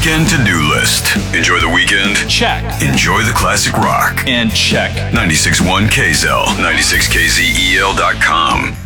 weekend to-do list. Enjoy the weekend? Check. Enjoy the classic rock. And check. 96.1 KZEL, 96KZEL.com.